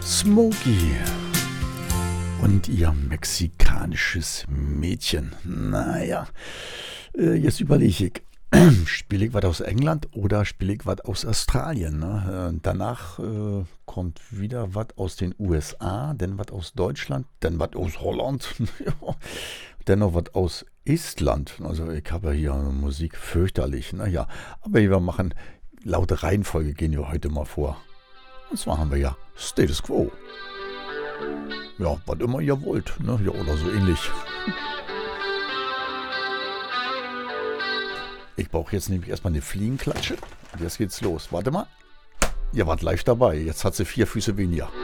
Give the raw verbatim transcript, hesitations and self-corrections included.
Smokey und ihr mexikanisches Mädchen. Naja, äh, jetzt überlege ich, spiele ich was aus England oder spiele ich was aus Australien? Ne? Äh, danach äh, kommt wieder was aus den U S A, dann was aus Deutschland, dann was aus Holland, ja, dann noch was aus Estland. Also ich habe ja hier Musik fürchterlich. Naja, aber wir machen, laut Reihenfolge gehen wir heute mal vor. Und zwar haben wir ja Status Quo. Ja, was immer ihr wollt, ne? Ja, oder so ähnlich. Ich brauche jetzt nämlich erstmal eine Fliegenklatsche. Und jetzt geht's los. Warte mal. Ihr wart live dabei. Jetzt hat sie vier Füße weniger.